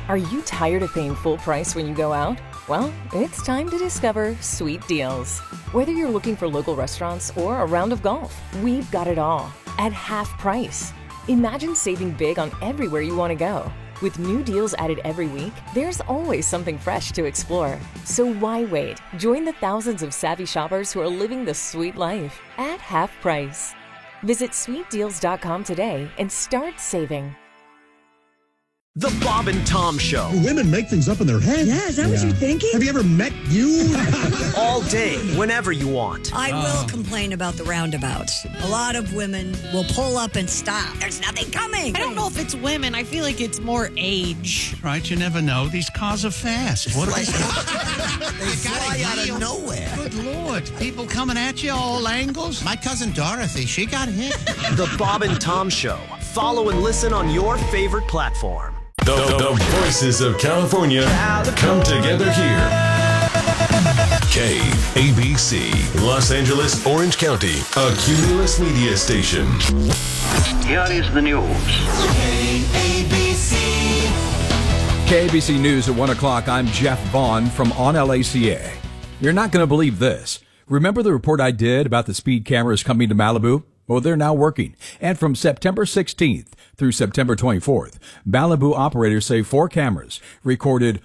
Are you tired of paying full price when you go out? Well, it's time to discover Sweet Deals. Whether you're looking for local restaurants or a round of golf, we've got it all at half price. Imagine saving big on everywhere you want to go. With new deals added every week, there's always something fresh to explore. So why wait? Join the thousands of savvy shoppers who are living the sweet life at half price. Visit sweetdeals.com today and start saving. The Bob and Tom Show. Women make things up in their head. Yeah, is that what you're thinking? Have you ever met you? All day, whenever you want. I will complain about the roundabouts. A lot of women will pull up and stop. There's nothing coming. I don't know if it's women. I feel like it's more age. Right, you never know. These cars are fast. What They fly out of nowhere. Good Lord. People coming at you all angles. My cousin Dorothy, she got hit. The Bob and Tom Show. Follow and listen on your favorite platform. The voices of California come together here. KABC, Los Angeles, Orange County, a Cumulus media station. Here is the news. KABC News at 1 o'clock. I'm Jeff Vaughn from On LACA. You're not going to believe this. Remember the report I did about the speed cameras coming to Malibu? Well, they're now working. And from September 16th through September 24th, Malibu operators say 4 cameras recorded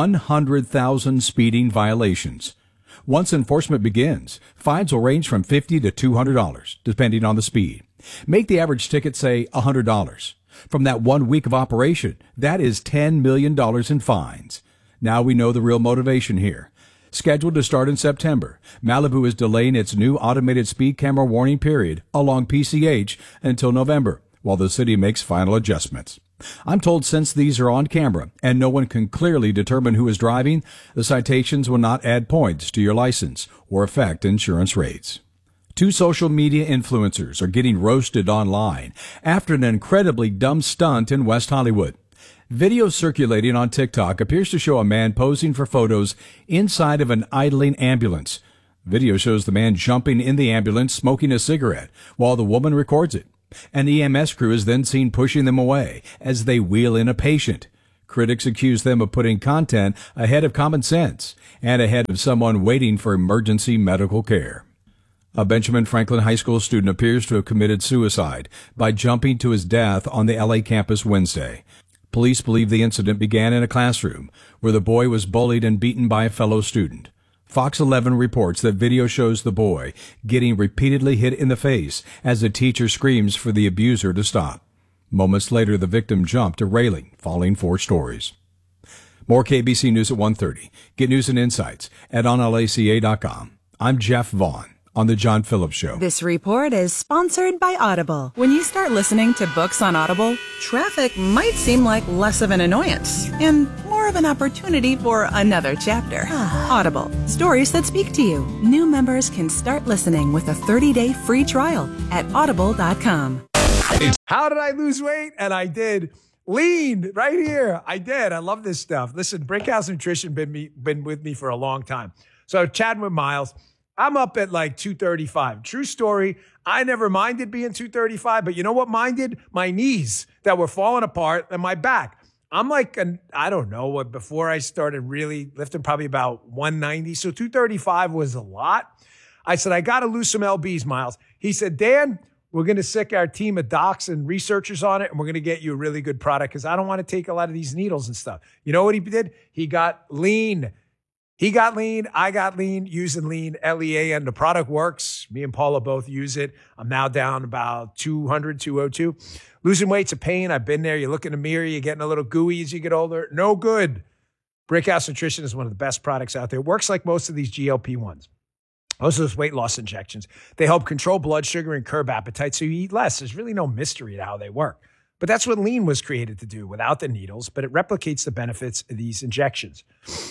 100,000 speeding violations. Once enforcement begins, fines will range from $50 to $200, depending on the speed. Make the average ticket say $100. From that 1 week of operation, that is $10 million in fines. Now we know the real motivation here. Scheduled to start in September, Malibu is delaying its new automated speed camera warning period along PCH until November, while the city makes final adjustments. I'm told since these are on camera and no one can clearly determine who is driving, the citations will not add points to your license or affect insurance rates. 2 social media influencers are getting roasted online after an incredibly dumb stunt in West Hollywood. Video circulating on TikTok appears to show a man posing for photos inside of an idling ambulance. Video shows the man jumping in the ambulance, smoking a cigarette, while the woman records it. An EMS crew is then seen pushing them away as they wheel in a patient. Critics accuse them of putting content ahead of common sense and ahead of someone waiting for emergency medical care. A Benjamin Franklin High School student appears to have committed suicide by jumping to his death on the LA campus Wednesday. Police believe the incident began in a classroom where the boy was bullied and beaten by a fellow student. Fox 11 reports that video shows the boy getting repeatedly hit in the face as the teacher screams for the abuser to stop. Moments later, the victim jumped a railing, falling 4 stories. More KBC News at 1:30. Get news and insights at onlaca.com. I'm Jeff Vaughn on The John Phillips Show. This report is sponsored by Audible. When you start listening to books on Audible, traffic might seem like less of an annoyance and more of an opportunity for another chapter. Audible, stories that speak to you. New members can start listening with a 30-day free trial at audible.com. How did I lose weight? And I did. Lean right here. I did. I love this stuff. Listen, Brickhouse Nutrition been with me for a long time. So chatting with Miles, I'm up at like 235. True story. I never minded being 235, but you know what minded? My knees that were falling apart and my back. I'm like, I don't know what, before I started really lifting, probably about 190. So 235 was a lot. I said, I got to lose some LBs, Miles. He said, Dan, we're going to sick our team of docs and researchers on it, and we're going to get you a really good product because I don't want to take a lot of these needles and stuff. You know what he did? He got lean. He got lean. I got lean using lean, LEAN. The product works. Me and Paula both use it. I'm now down about 200, 202. Losing weight's a pain. I've been there. You look in the mirror, you're getting a little gooey as you get older. No good. Brickhouse Nutrition is one of the best products out there. It works like most of these GLP-1s. Most of those weight loss injections. They help control blood sugar and curb appetite so you eat less. There's really no mystery to how they work. But that's what lean was created to do without the needles, but it replicates the benefits of these injections.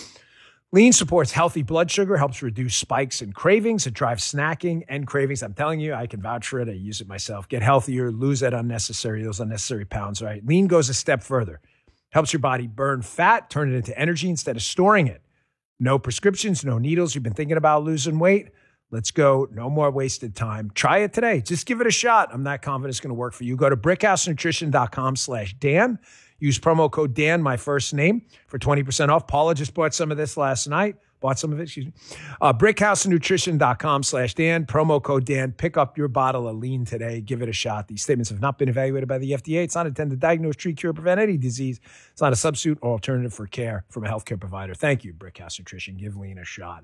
Lean supports healthy blood sugar, helps reduce spikes and cravings. It drives snacking and cravings. I'm telling you, I can vouch for it. I use it myself. Get healthier, lose those unnecessary pounds, right? Lean goes a step further. Helps your body burn fat, turn it into energy instead of storing it. No prescriptions, no needles. You've been thinking about losing weight? Let's go. No more wasted time. Try it today. Just give it a shot. I'm not confident it's going to work for you. Go to brickhousenutrition.com/Dan. Use promo code Dan, my first name, for 20% off. Paula just bought some of this last night. Bought some of it, excuse me. BrickhouseNutrition.com/Dan. Promo code Dan. Pick up your bottle of lean today. Give it a shot. These statements have not been evaluated by the FDA. It's not intended to diagnose, treat, cure, prevent any disease. It's not a substitute or alternative for care from a healthcare provider. Thank you, Brickhouse Nutrition. Give lean a shot.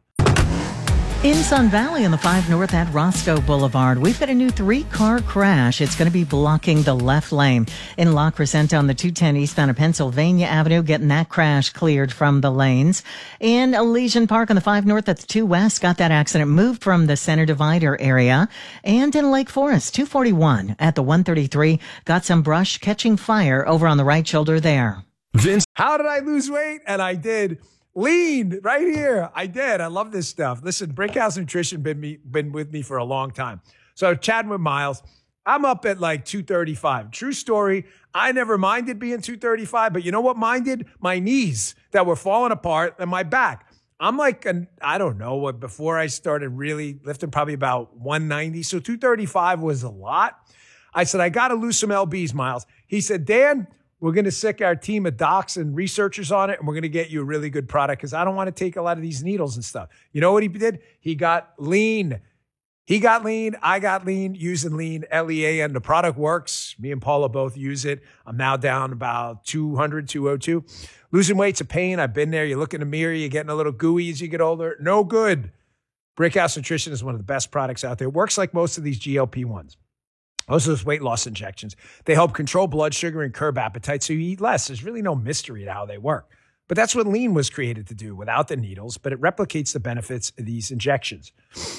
In Sun Valley on the 5 North at Roscoe Boulevard, we've got a new 3-car crash. It's going to be blocking the left lane. In La Crescenta on the 210 eastbound of Pennsylvania Avenue, getting that crash cleared from the lanes. In Elysian Park on the 5 North at the 2 West, got that accident moved from the center divider area. And in Lake Forest, 241 at the 133, got some brush catching fire over on the right shoulder there. Vince. How did I lose weight? And I did. Lean right here. I did. I love this stuff. Listen, Brickhouse Nutrition been with me for a long time. So chatting with Miles, I'm up at like 235. True story. I never minded being 235, but you know what minded? My knees that were falling apart and my back. I'm like, I don't know what, before I started really lifting, probably about 190. So 235 was a lot. I said, I got to lose some LBs, Miles. He said, Dan, we're going to sick our team of docs and researchers on it, and we're going to get you a really good product because I don't want to take a lot of these needles and stuff. You know what he did? He got lean. He got lean. I got lean, using lean, LEAN. The product works. Me and Paula both use it. I'm now down about 200, 202. Losing weight's a pain. I've been there. You look in the mirror, you're getting a little gooey as you get older. No good. Brickhouse Nutrition is one of the best products out there. It works like most of these GLP-1s. Most of those weight loss injections, they help control blood sugar and curb appetite so you eat less. There's really no mystery to how they work. But that's what lean was created to do without the needles, but it replicates the benefits of these injections.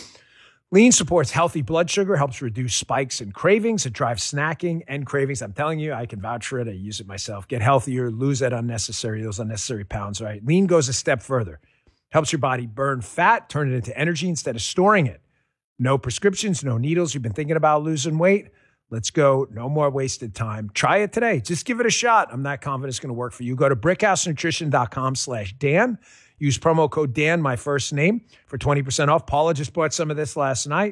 Lean supports healthy blood sugar, helps reduce spikes and cravings. It drives snacking and cravings. I'm telling you, I can vouch for it. I use it myself. Get healthier, lose those unnecessary pounds, right? Lean goes a step further. Helps your body burn fat, turn it into energy instead of storing it. No prescriptions, no needles. You've been thinking about losing weight? Let's go. No more wasted time. Try it today. Just give it a shot. I'm not confident it's going to work for you. Go to brickhousenutrition.com/Dan. Use promo code Dan, my first name, for 20% off. Paula just bought some of this last night.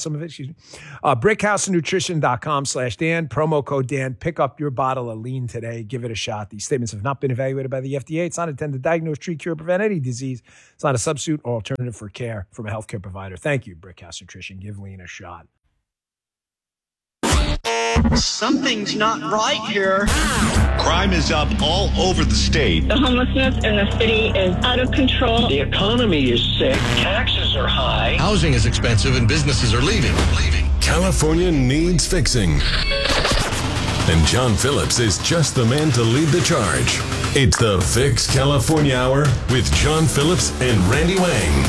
Brickhousenutrition.com/Dan. Promo code Dan. Pick up your bottle of lean today. Give it a shot. These statements have not been evaluated by the FDA. It's not intended to diagnose, treat, cure, prevent any disease. It's not a substitute or alternative for care from a healthcare provider. Thank you, Brickhouse Nutrition. Give lean a shot. Something's not right here. Crime is up all over the state. The homelessness in the city is out of control. The economy is sick. Taxes are high. Housing is expensive and businesses are leaving. California needs fixing. And John Phillips is just the man to lead the charge. It's the Fix California Hour with John Phillips and Randy Wang.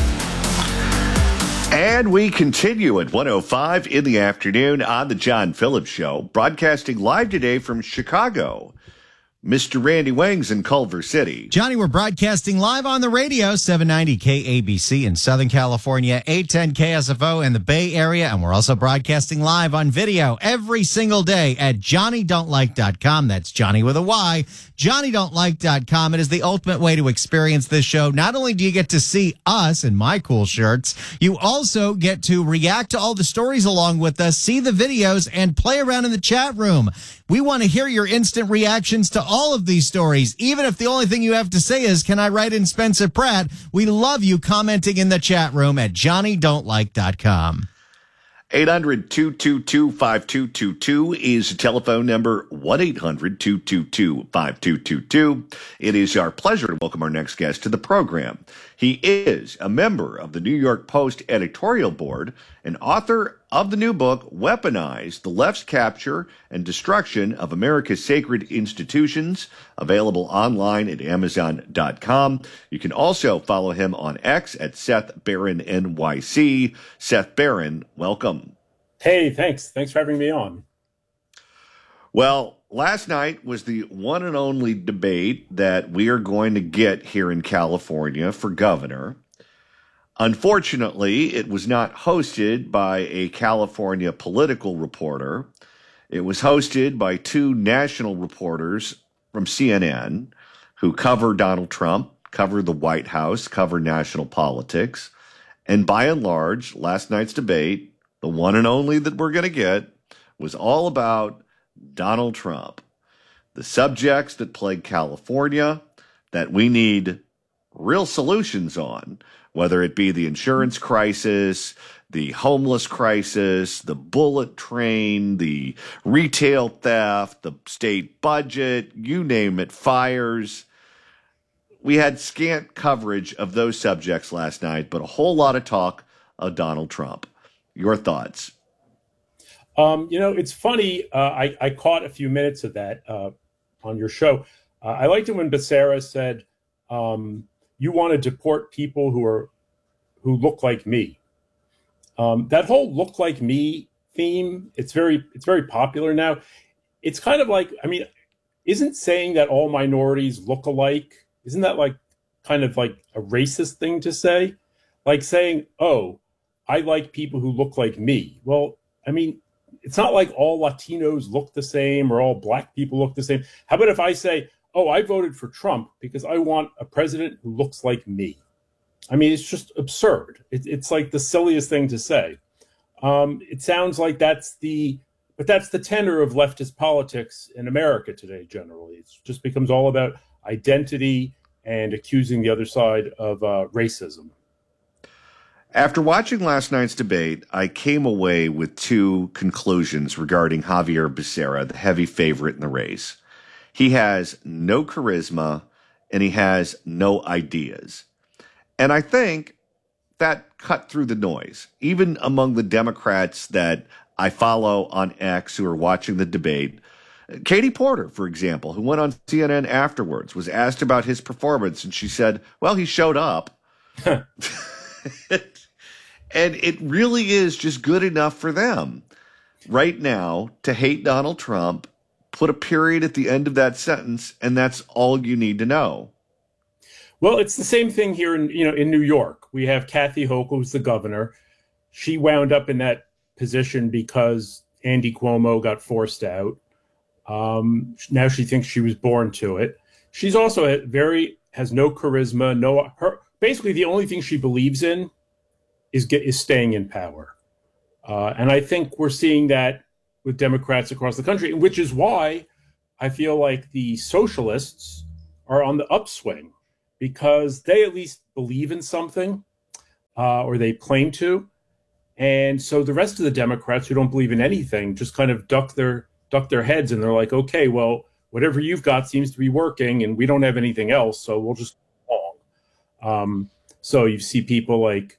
And we continue at 1:05 in the afternoon on the John Phillips Show, broadcasting live today from Chicago. Mr. Randy Wang's in Culver City. Johnny, we're broadcasting live on the radio, 790 KABC in Southern California, 810 KSFO in the Bay Area, and we're also broadcasting live on video every single day at JohnnyDon'tLike.com. That's Johnny with a Y. JohnnyDon'tLike.com. It is the ultimate way to experience this show. Not only do you get to see us in my cool shirts, you also get to react to all the stories along with us, see the videos, and play around in the chat room. We want to hear your instant reactions to all of these stories, even if the only thing you have to say is, can I write in Spencer Pratt? We love you commenting in the chat room at JohnnyDon'tLike.com. 800-222-5222 is the telephone number, 1-800-222-5222. It is our pleasure to welcome our next guest to the program. He is a member of the New York Post editorial board and author of the new book, Weaponize, The Left's Capture and Destruction of America's Sacred Institutions, available online at Amazon.com. You can also follow him on X at Seth Barron NYC. Seth Barron, welcome. Hey, thanks. Thanks for having me on. Well, last night was the one and only debate that we are going to get here in California for governor. Unfortunately, it was not hosted by a California political reporter. It was hosted by two national reporters from CNN who cover Donald Trump, cover the White House, cover national politics. And by and large, last night's debate, the one and only that we're going to get, was all about Donald Trump. the subjects that plague California that we need real solutions on, whether it be the insurance crisis, the homeless crisis, the bullet train, the retail theft, the state budget, you name it, fires. We had scant coverage of those subjects last night, but a whole lot of talk of Donald Trump. Your thoughts? It's funny. I caught a few minutes of that on your show. I liked it when Becerra said, you want to deport people who look like me. That whole look like me theme, it's very popular now. It's kind of like, isn't saying that all minorities look alike, isn't that like kind of like a racist thing to say? Like saying, oh, I like people who look like me. Well, it's not like all Latinos look the same or all black people look the same. How about if I say, oh, I voted for Trump because I want a president who looks like me? It's just absurd. It's like the silliest thing to say. It sounds like that's the tenor of leftist politics in America today, generally. It just becomes all about identity and accusing the other side of racism. After watching last night's debate, I came away with two conclusions regarding Javier Becerra, the heavy favorite in the race. He has no charisma and he has no ideas. And I think that cut through the noise, even among the Democrats that I follow on X who are watching the debate. Katie Porter, for example, who went on CNN afterwards, was asked about his performance, and she said, well, he showed up. And it really is just good enough for them right now to hate Donald Trump, put a period at the end of that sentence, and that's all you need to know. Well, it's the same thing here in New York. We have Kathy Hochul, who's the governor. She wound up in that position because Andy Cuomo got forced out. Now she thinks she was born to it. She's also has no charisma. Basically, the only thing she believes in is staying in power. And I think we're seeing that with Democrats across the country, which is why I feel like the socialists are on the upswing, because they at least believe in something, or they claim to. And so the rest of the Democrats who don't believe in anything just kind of duck their heads, and they're like, okay, well, whatever you've got seems to be working and we don't have anything else, so we'll just go along. So you see people like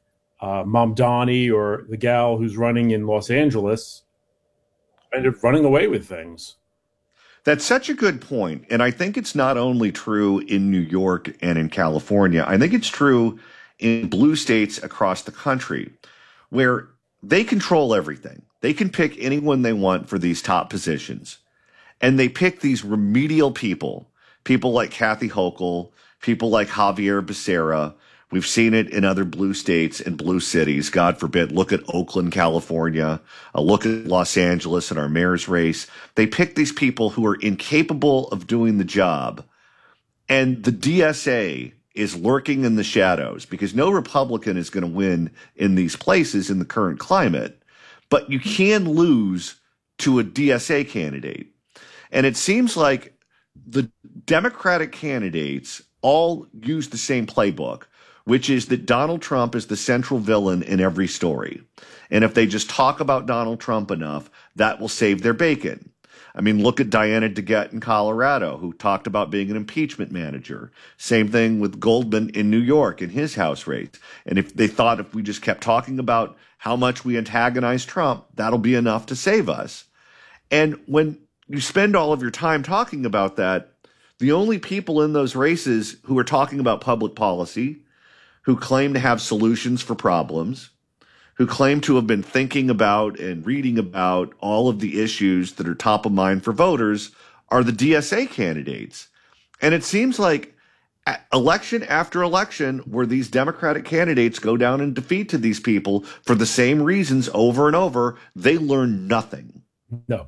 Mamdani or the gal who's running in Los Angeles kind of running away with things. That's such a good point. And I think it's not only true in New York and in California. I think it's true in blue states across the country where they control everything. They can pick anyone they want for these top positions. And they pick these remedial people like Kathy Hochul, people like Javier Becerra. We've seen it in other blue states and blue cities. God forbid, look at Oakland, California. Look at Los Angeles in our mayor's race. They pick these people who are incapable of doing the job. And the DSA is lurking in the shadows because no Republican is going to win in these places in the current climate. But you can lose to a DSA candidate. And it seems like the Democratic candidates all use the same playbook, which is that Donald Trump is the central villain in every story. And if they just talk about Donald Trump enough, that will save their bacon. I mean, look at Diana DeGette in Colorado, who talked about being an impeachment manager. Same thing with Goldman in New York in his House race. And if they thought if we just kept talking about how much we antagonize Trump, that'll be enough to save us. And when you spend all of your time talking about that, the only people in those races who are talking about public policy, who claim to have solutions for problems, who claim to have been thinking about and reading about all of the issues that are top of mind for voters, are the DSA candidates. And it seems like election after election where these Democratic candidates go down in defeat to these people for the same reasons over and over, they learn nothing. No.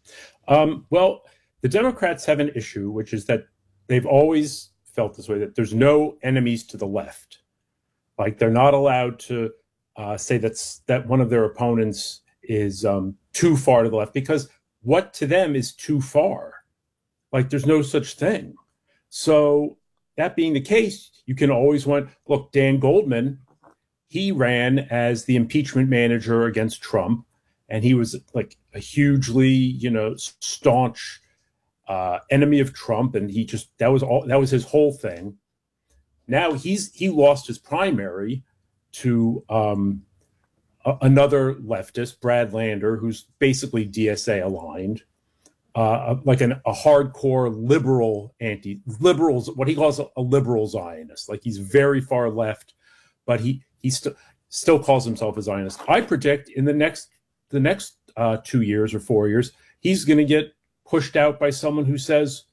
Well, the Democrats have an issue, which is that they've always felt this way, that there's no enemies to the left. Like they're not allowed to say that one of their opponents is too far to the left, because what to them is too far? Like there's no such thing. So that being the case, you can always look, Dan Goldman, he ran as the impeachment manager against Trump, and he was like a hugely, staunch enemy of Trump, and that was his whole thing. Now he lost his primary to another leftist, Brad Lander, who's basically DSA aligned, like a hardcore liberals, what he calls a liberal Zionist. Like he's very far left, but he still calls himself a Zionist. I predict in the next 2 years or 4 years, he's going to get pushed out by someone who says,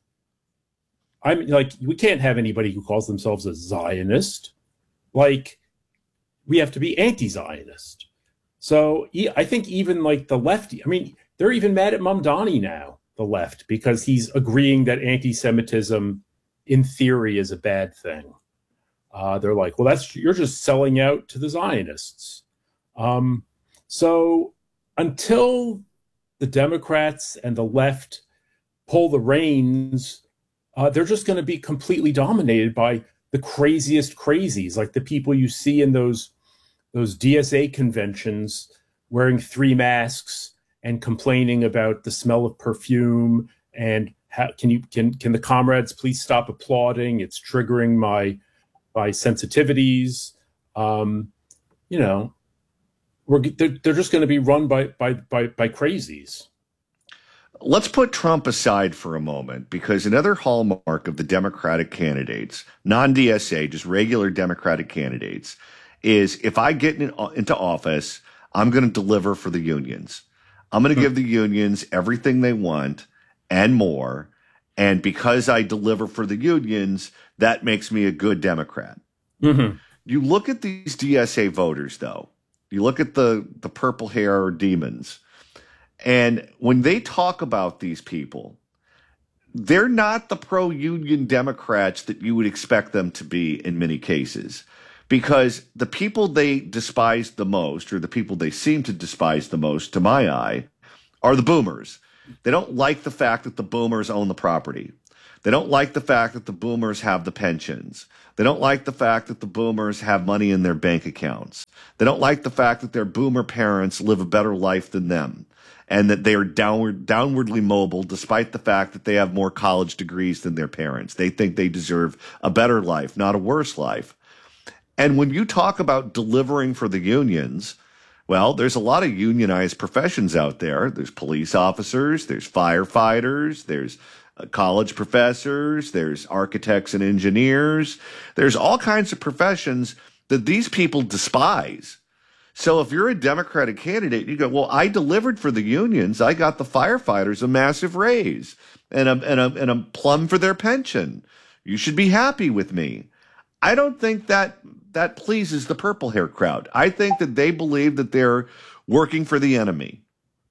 we can't have anybody who calls themselves a Zionist. Like, we have to be anti-Zionist. So I think even like the lefty, they're even mad at Mamdani now, the left, because he's agreeing that anti-Semitism in theory is a bad thing. They're like, well, you're just selling out to the Zionists. So until the Democrats and the left pull the reins, they're just going to be completely dominated by the craziest crazies, like the people you see in those DSA conventions wearing 3 masks and complaining about the smell of perfume and can the comrades please stop applauding? It's triggering my sensitivities. They're just going to be run by crazies. Let's put Trump aside for a moment, because another hallmark of the Democratic candidates, non-DSA, just regular Democratic candidates, is if I get into office, I'm going to deliver for the unions. I'm going to give the unions everything they want and more. And because I deliver for the unions, that makes me a good Democrat. Mm-hmm. You look at these DSA voters, though. You look at the purple hair demons. And when they talk about these people, they're not the pro-union Democrats that you would expect them to be in many cases, because the people they despise the most, or the people they seem to despise the most, to my eye, are the boomers. They don't like the fact that the boomers own the property. They don't like the fact that the boomers have the pensions. They don't like the fact that the boomers have money in their bank accounts. They don't like the fact that their boomer parents live a better life than them, and that they are downwardly mobile despite the fact that they have more college degrees than their parents. They think they deserve a better life, not a worse life. And when you talk about delivering for the unions, well, there's a lot of unionized professions out there. There's police officers, there's firefighters, there's college professors, there's architects and engineers. There's all kinds of professions that these people despise. So if you're a Democratic candidate, you go, well, I delivered for the unions. I got the firefighters a massive raise and a plum for their pension. You should be happy with me. I don't think that pleases the purple hair crowd. I think that they believe that they're working for the enemy.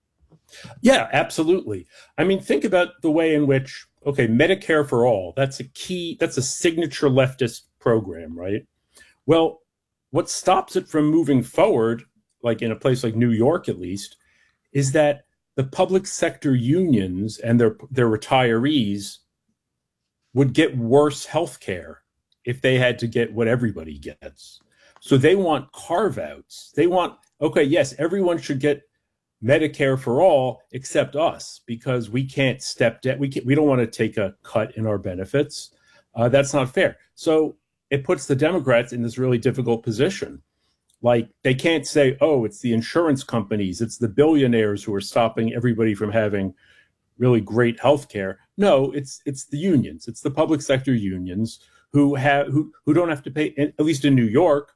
Yeah, absolutely. Think about the way in which, Medicare for all, that's a signature leftist program, right? Well, what stops it from moving forward, like in a place like New York at least, is that the public sector unions and their retirees would get worse health care if they had to get what everybody gets. So they want carve-outs. They want, yes, everyone should get Medicare for all except us, because we can't step down. We don't want to take a cut in our benefits. That's not fair. So it puts the Democrats in this really difficult position. Like, they can't say, it's the insurance companies, it's the billionaires who are stopping everybody from having really great health care. No, it's the unions. It's the public sector unions who don't have to pay, at least in New York,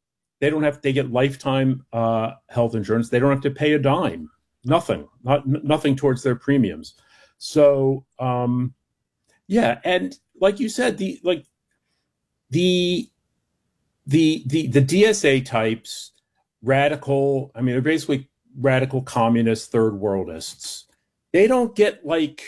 they get lifetime health insurance. They don't have to pay a dime, nothing towards their premiums. So, and like you said, the DSA types, radical, they're basically radical communist third worldists. They don't get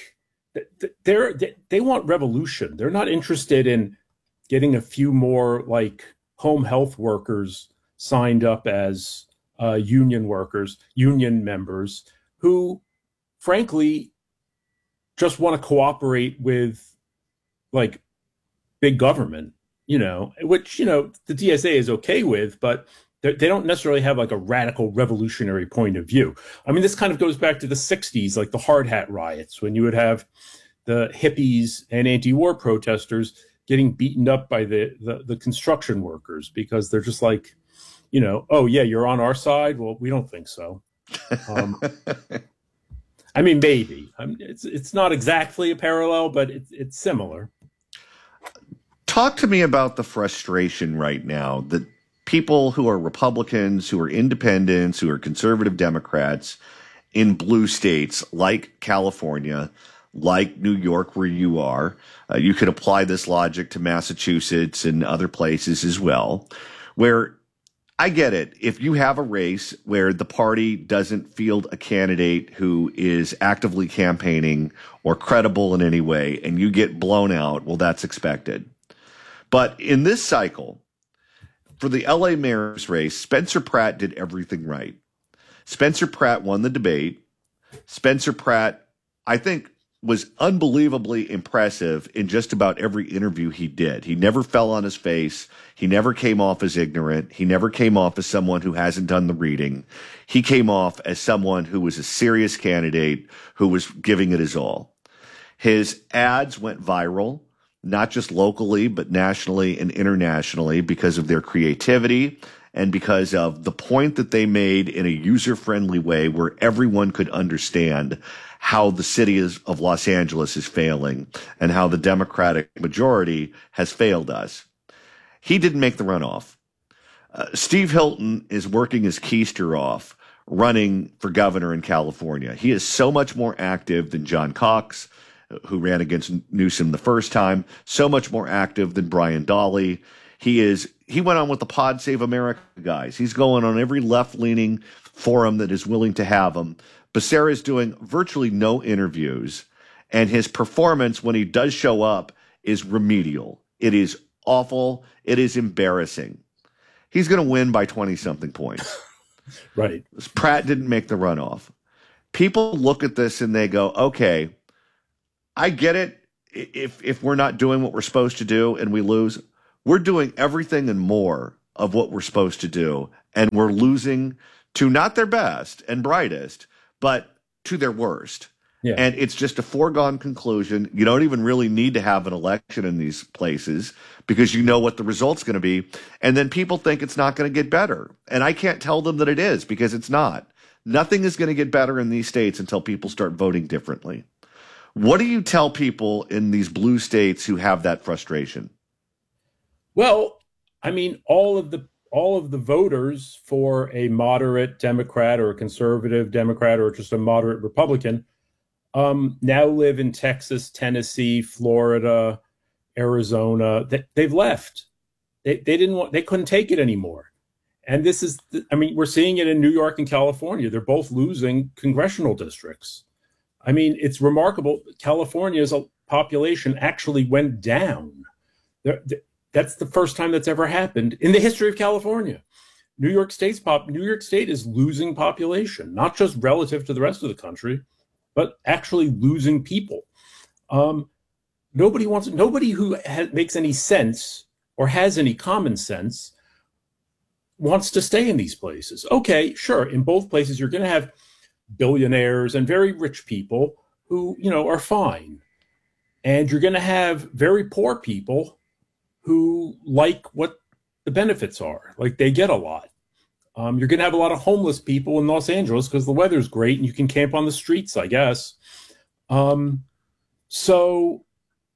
they want revolution. They're not interested in getting a few more home health workers signed up as union members who, frankly, just want to cooperate with like big government, which, the DSA is okay with, but they don't necessarily have like a radical revolutionary point of view. I mean, this kind of goes back to the 60s, like the hard hat riots, when you would have the hippies and anti-war protesters getting beaten up by the construction workers because they're just like, oh yeah, you're on our side. Well, we don't think so. I mean, maybe it's not exactly a parallel, but it's similar. Talk to me about the frustration right now that people who are Republicans, who are independents, who are conservative Democrats in blue states like California, like New York, where you are. You could apply this logic to Massachusetts and other places as well, where I get it. If you have a race where the party doesn't field a candidate who is actively campaigning or credible in any way, and you get blown out, well, that's expected. But in this cycle, for the LA mayor's race, Spencer Pratt did everything right. Spencer Pratt won the debate. Spencer Pratt, I think, was unbelievably impressive in just about every interview he did. He never fell on his face. He never came off as ignorant. He never came off as someone who hasn't done the reading. He came off as someone who was a serious candidate who was giving it his all. His ads went viral, not just locally, but nationally and internationally because of their creativity and because of the point that they made in a user-friendly way where everyone could understand how the city of Los Angeles is failing and how the Democratic majority has failed us. He didn't make the runoff. Steve Hilton is working his keister off running for governor in California. He is so much more active than John Cox, who ran against Newsom the first time, so much more active than Brian Dahle. He went on with the Pod Save America guys. He's going on every left-leaning forum that is willing to have him. Becerra is doing virtually no interviews, and his performance when he does show up is remedial. It is awful. It is embarrassing. He's going to win by 20-something points. Right. Pratt didn't make the runoff. People look at this and they go, okay, I get it. If we're not doing what we're supposed to do and we lose, we're doing everything and more of what we're supposed to do, and we're losing to not their best and brightest, but to their worst. Yeah. And it's just a foregone conclusion. You don't even really need to have an election in these places because you know what the result's going to be. And then people think it's not going to get better. And I can't tell them that it is because it's not. Nothing is going to get better in these states until people start voting differently. What do you tell people in these blue states who have that frustration? Well, I mean, all of the voters for a moderate Democrat or a conservative Democrat or just a moderate Republican now live in Texas, Tennessee, Florida, Arizona. They've left. They couldn't take it anymore. And this is, we're seeing it in New York and California. They're both losing congressional districts. I mean, it's remarkable. California's population actually went down. That's the first time that's ever happened in the history of California. New York State is losing population, not just relative to the rest of the country, but actually losing people. Nobody who makes any sense or has any common sense wants to stay in these places. Okay, sure. In both places, you're going to have billionaires and very rich people who, are fine. And you're going to have very poor people who like what the benefits are. Like they get a lot. You're going to have a lot of homeless people in Los Angeles because the weather's great and you can camp on the streets, I guess. So,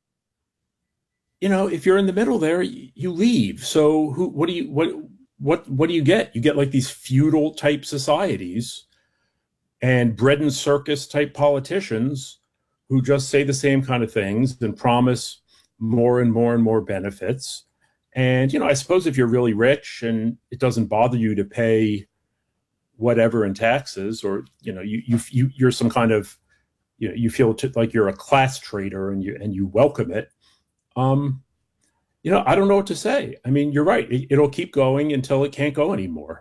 if you're in the middle there, you leave. So what do you get? You get like these feudal type societies and bread and circus type politicians who just say the same kind of things and promise more and more and more benefits. And, I suppose if you're really rich and it doesn't bother you to pay whatever in taxes, or, you're some kind of, you feel like you're a class traitor and you welcome it. I don't know what to say. I mean, you're right. It'll keep going until it can't go anymore.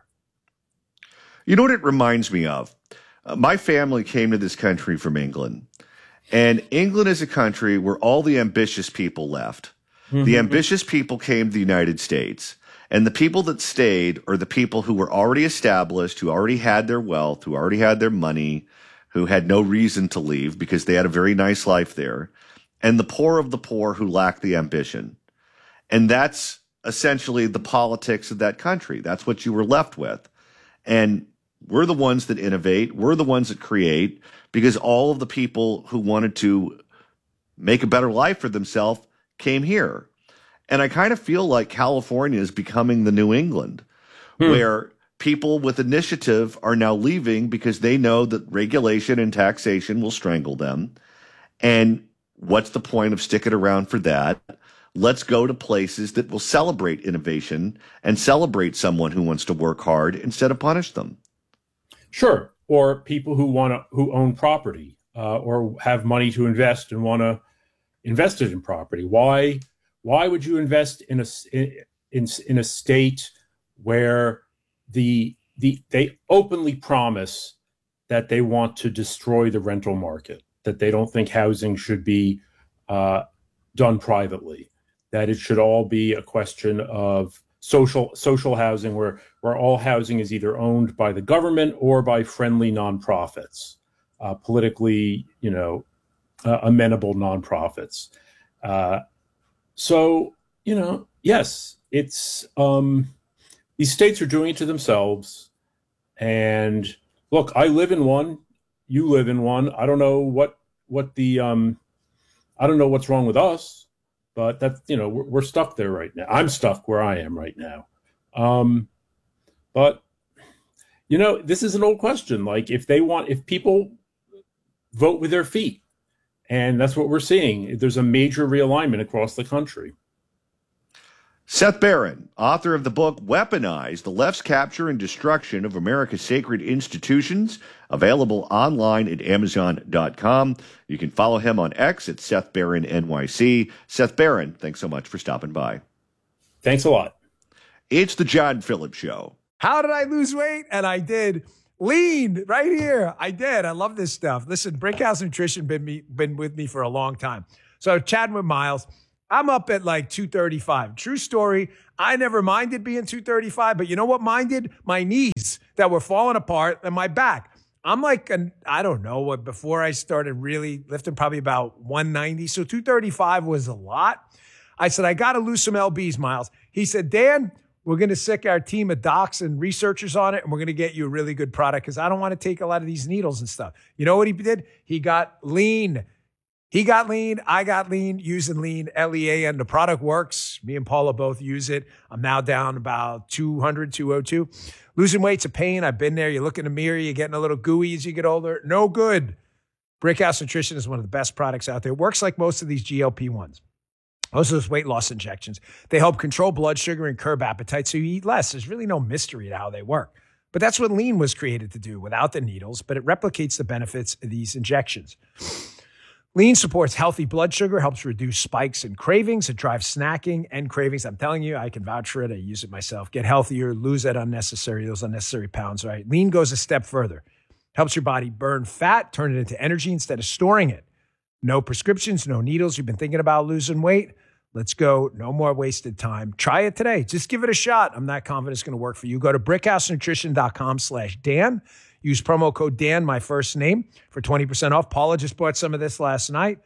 You know what it reminds me of? My family came to this country from England. And England is a country where all the ambitious people left. Mm-hmm. The ambitious people came to the United States. And the people that stayed are the people who were already established, who already had their wealth, who already had their money, who had no reason to leave because they had a very nice life there. And the poor of the poor who lacked the ambition. And that's essentially the politics of that country. That's what you were left with. And we're the ones that innovate. We're the ones that create, because all of the people who wanted to make a better life for themselves came here. And I kind of feel like California is becoming the New England, where people with initiative are now leaving because they know that regulation and taxation will strangle them. And what's the point of sticking around for that? Let's go to places that will celebrate innovation and celebrate someone who wants to work hard instead of punish them. Sure. Or people who own property or have money to invest and want to invest it in property. Why would you invest in a state where they openly promise that they want to destroy the rental market, that they don't think housing should be done privately, that it should all be a question of social housing where all housing is either owned by the government or by friendly nonprofits, politically, amenable nonprofits. So, yes, it's these states are doing it to themselves. And look, I live in one, you live in one. I don't know I don't know what's wrong with us, but that's, we're stuck there right now. I'm stuck where I am right now. But this is an old question. Like if people vote with their feet, and that's what we're seeing. There's a major realignment across the country. Seth Barron, author of the book Weaponized, The Left's Capture and Destruction of America's Sacred Institutions, available online at Amazon.com. You can follow him on X at Seth Barron NYC. Seth Barron, thanks so much for stopping by. Thanks a lot. It's the John Phillips Show. How did I lose weight? And I did. Lean right here. I did. I love this stuff. Listen, Brickhouse Nutrition been with me for a long time. So chatting with Miles, I'm up at like 235. True story. I never minded being 235, but you know what minded? My knees that were falling apart and my back. I'm like, I don't know, before I started really lifting, probably about 190. So 235 was a lot. I said, I got to lose some LBs, Miles. He said, Dan, we're going to sick our team of docs and researchers on it, and we're going to get you a really good product because I don't want to take a lot of these needles and stuff. You know what he did? He got lean. He got lean. I got lean using lean, LEAN. The product works. Me and Paula both use it. I'm now down about 200, 202. Losing weight's a pain. I've been there. You look in the mirror. You're getting a little gooey as you get older. No good. Brickhouse Nutrition is one of the best products out there. It works like most of these GLP-1s. Most of those weight loss injections, they help control blood sugar and curb appetite so you eat less. There's really no mystery to how they work. But that's what lean was created to do without the needles, but it replicates the benefits of these injections. Lean supports healthy blood sugar, helps reduce spikes and cravings. It drives snacking and cravings. I'm telling you, I can vouch for it. I use it myself. Get healthier, lose those unnecessary pounds, right? Lean goes a step further. Helps your body burn fat, turn it into energy instead of storing it. No prescriptions, no needles. You've been thinking about losing weight? Let's go. No more wasted time. Try it today. Just give it a shot. I'm not confident it's going to work for you. Go to brickhousenutrition.com/Dan. Use promo code Dan, my first name, for 20% off. Paula just bought some of this last night.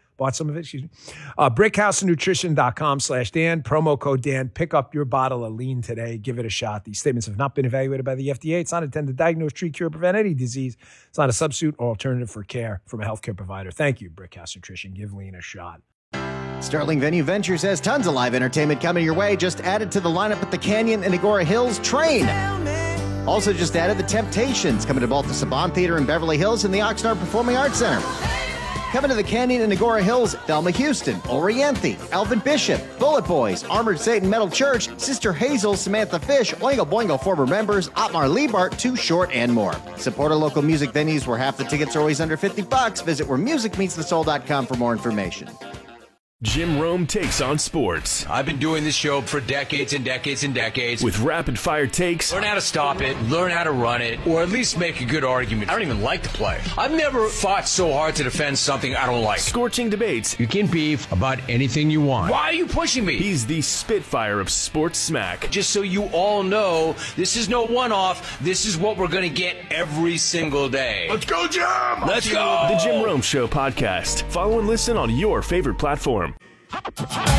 Brickhousenutrition.com/Dan. Promo code Dan. Pick up your bottle of lean today. Give it a shot. These statements have not been evaluated by the FDA. It's not intended to diagnose, treat, cure, prevent any disease. It's not a substitute or alternative for care from a healthcare provider. Thank you, Brickhouse Nutrition. Give lean a shot. Sterling Venue Ventures has tons of live entertainment coming your way. Just added to the lineup at the Canyon and Agora Hills Train. Also just added the Temptations coming to both the Saban Theater in Beverly Hills and the Oxnard Performing Arts Center. Coming to the Canyon and Agora Hills, Thelma Houston, Oriente, Alvin Bishop, Bullet Boys, Armored Satan Metal Church, Sister Hazel, Samantha Fish, Oingo Boingo former members, Otmar Liebart, Too Short, and more. Support our local music venues where half the tickets are always under $50. Visit wheremusicmeetsthesoul.com for more information. Jim Rome takes on sports. I've been doing this show for decades and decades and decades. With rapid-fire takes. Learn how to stop it, learn how to run it, or at least make a good argument. I don't even like the play. I've never fought so hard to defend something I don't like. Scorching debates. You can beef about anything you want. Why are you pushing me? He's the Spitfire of sports smack. Just so you all know, this is no one-off. This is what we're going to get every single day. Let's go, Jim! Let's go! The Jim Rome Show podcast. Follow and listen on your favorite platform.